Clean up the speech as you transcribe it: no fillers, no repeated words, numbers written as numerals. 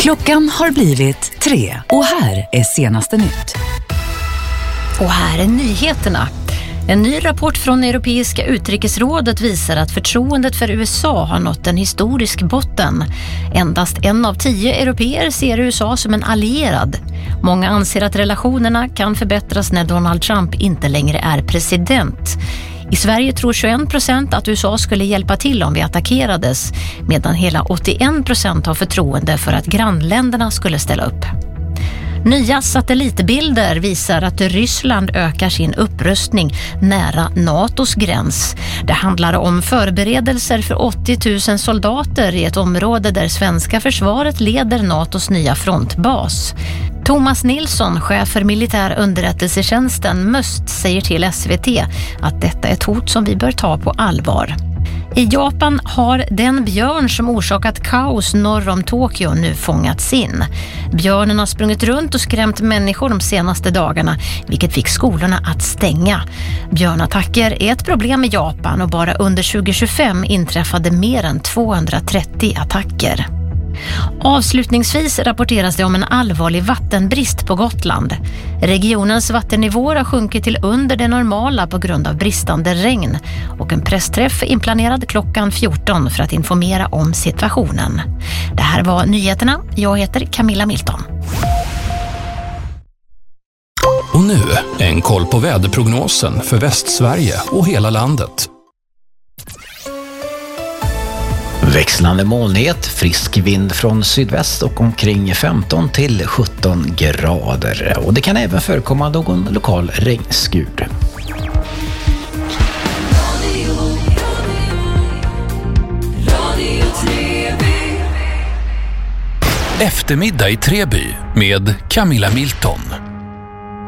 Klockan har blivit 3 och här är senaste nytt. Och här är nyheterna. En ny rapport från Europeiska utrikesrådet visar att förtroendet för USA har nått en historisk botten. Endast 1 av 10 europeer ser USA som en allierad. Många anser att relationerna kan förbättras när Donald Trump inte längre är president. I Sverige tror 21% att USA skulle hjälpa till om vi attackerades, medan hela 81% har förtroende för att grannländerna skulle ställa upp. Nya satellitbilder visar att Ryssland ökar sin upprustning nära NATOs gräns. Det handlar om förberedelser för 80 000 soldater i ett område där svenska försvaret leder NATOs nya frontbas. Thomas Nilsson, chef för militär underrättelsetjänsten MUST, säger till SVT att detta är ett hot som vi bör ta på allvar. I Japan har den björn som orsakat kaos norr om Tokyo nu fångats in. Björnen har sprungit runt och skrämt människor de senaste dagarna, vilket fick skolorna att stänga. Björnattacker är ett problem i Japan och bara under 2025 inträffade mer än 230 attacker. Avslutningsvis rapporteras det om en allvarlig vattenbrist på Gotland. Regionens vattennivåer har sjunkit till under det normala på grund av bristande regn, och en pressträff är inplanerad klockan 14 för att informera om situationen. Det här var nyheterna. Jag heter Camilla Milton. Och nu en koll på väderprognosen för Västsverige och hela landet. Växlande molnighet, frisk vind från sydväst och omkring 15 till 17 grader. Och det kan även förekomma någon lokal regnskur. Eftermiddag i Treby med Camilla Milton.